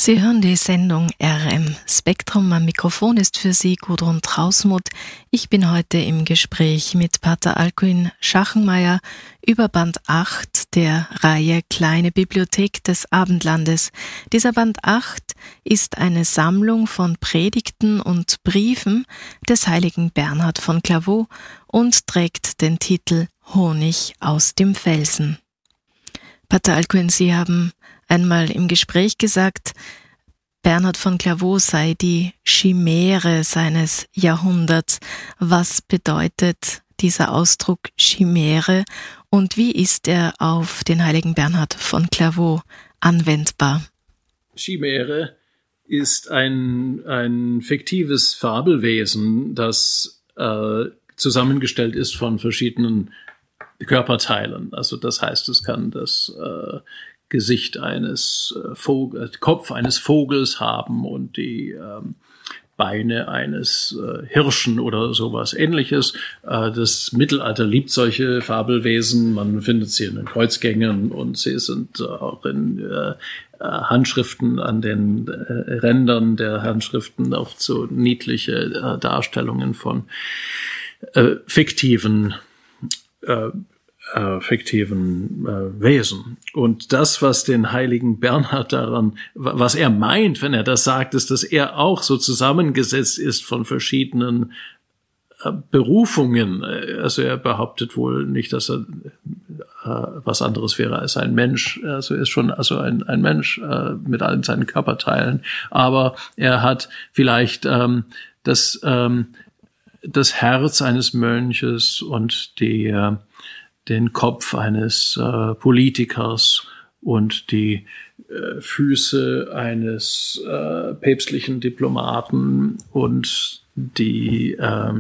Sie hören die Sendung RM Spektrum. Am Mikrofon ist für Sie Gudrun Trausmuth. Ich bin heute im Gespräch mit Pater Alkuin Schachenmeier über Band 8 der Reihe Kleine Bibliothek des Abendlandes. Dieser Band 8 ist eine Sammlung von Predigten und Briefen des heiligen Bernhard von Clairvaux und trägt den Titel Honig aus dem Felsen. Pater Alkuin, Sie haben einmal im Gespräch gesagt, Bernhard von Clairvaux sei die Chimäre seines Jahrhunderts. Was bedeutet dieser Ausdruck Chimäre und wie ist er auf den heiligen Bernhard von Clairvaux anwendbar? Chimäre ist ein fiktives Fabelwesen, das zusammengestellt ist von verschiedenen Körperteilen. Also das heißt, es kann das Gesicht eines Kopf eines Vogels haben und die Beine eines Hirschen oder sowas Ähnliches. Das Mittelalter liebt solche Fabelwesen. Man findet sie in den Kreuzgängen und sie sind auch in Handschriften an den Rändern der Handschriften oft so niedliche Darstellungen von fiktiven Wesen. Und das, was den heiligen Bernhard daran, was er meint, wenn er das sagt, ist, dass er auch so zusammengesetzt ist von verschiedenen Berufungen. Also er behauptet wohl nicht, dass er was anderes wäre als ein Mensch. Also er ist schon ein Mensch mit allen seinen Körperteilen. Aber er hat vielleicht das Herz eines Mönches und den Kopf eines Politikers und die Füße eines päpstlichen Diplomaten und die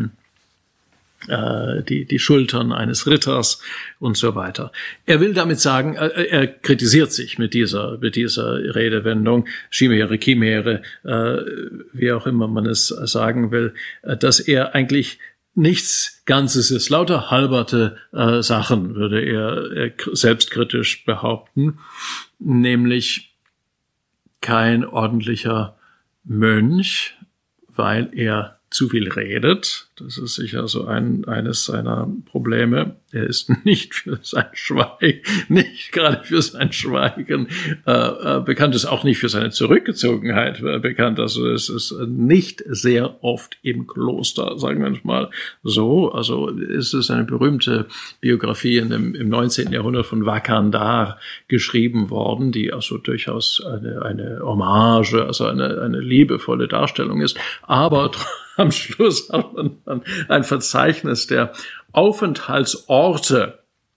Schultern eines Ritters und so weiter. Er will damit sagen, er kritisiert sich mit dieser Redewendung, Chimäre, Chimäre, wie auch immer man es sagen will, dass er eigentlich nichts Ganzes ist, lauter halberte Sachen, würde er selbstkritisch behaupten, nämlich kein ordentlicher Mönch, weil er zu viel redet. Das ist sicher so eines seiner Probleme. Er ist nicht für sein Schweigen, nicht gerade für sein Schweigen bekannt, ist auch nicht für seine Zurückgezogenheit bekannt. Also es ist nicht sehr oft im Kloster, sagen wir mal so. Also es ist eine berühmte Biografie im 19. Jahrhundert von Wakandar geschrieben worden, die also durchaus eine Hommage, also eine liebevolle Darstellung ist, aber am Schluss hat man dann ein Verzeichnis der Aufenthaltsorte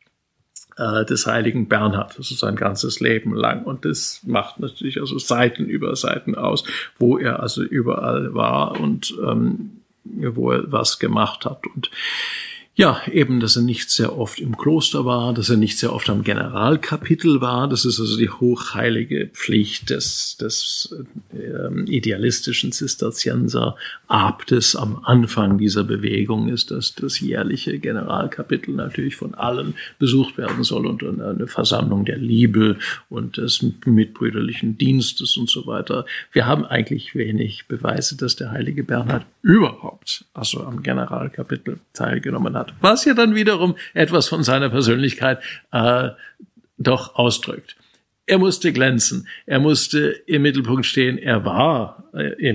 des heiligen Bernhard. Das ist sein ganzes Leben lang. Und das macht natürlich also Seiten über Seiten aus, wo er also überall war und wo er was gemacht hat. Und ja, eben, dass er nicht sehr oft im Kloster war, dass er nicht sehr oft am Generalkapitel war. Das ist also die hochheilige Pflicht des idealistischen Zisterzienserabtes am Anfang dieser Bewegung ist, dass das jährliche Generalkapitel natürlich von allen besucht werden soll und eine Versammlung der Liebe und des mitbrüderlichen Dienstes und so weiter. Wir haben eigentlich wenig Beweise, dass der heilige Bernhard überhaupt also am Generalkapitel teilgenommen hat. Was ja dann wiederum etwas von seiner Persönlichkeit doch ausdrückt. Er musste glänzen, er musste im Mittelpunkt stehen, er war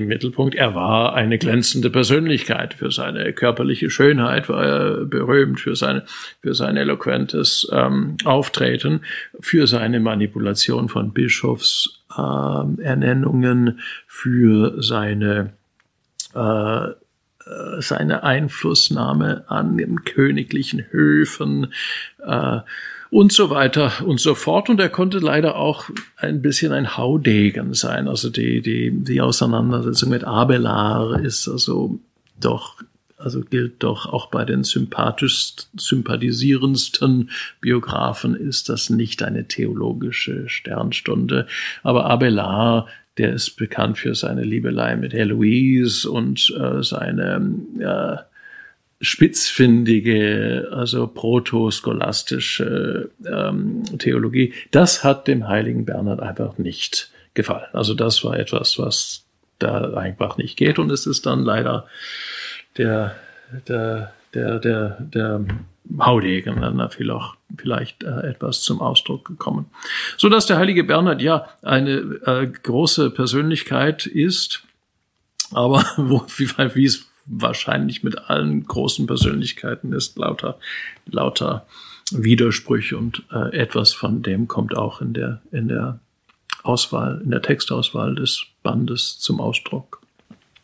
eine glänzende Persönlichkeit. Für seine körperliche Schönheit war er berühmt, für sein eloquentes Auftreten, für seine Manipulation von Bischofsernennungen, für seine Einflussnahme an den königlichen Höfen und so weiter und so fort. Und er konnte leider auch ein bisschen ein Haudegen sein. Also die Auseinandersetzung mit Abelard ist gilt doch auch bei den sympathisierendsten Biografen ist das nicht eine theologische Sternstunde. Aber Abelard, der ist bekannt für seine Liebelei mit Heloise und seine spitzfindige, also protoscholastische Theologie. Das hat dem heiligen Bernhard einfach nicht gefallen. Also das war etwas, was da einfach nicht geht, und es ist dann leider der Haudegen dann vielleicht etwas zum Ausdruck gekommen. So dass der heilige Bernhard ja eine große Persönlichkeit ist, aber wie es wahrscheinlich mit allen großen Persönlichkeiten ist, lauter Widersprüche, und etwas von dem kommt auch in der Textauswahl des Bandes zum Ausdruck.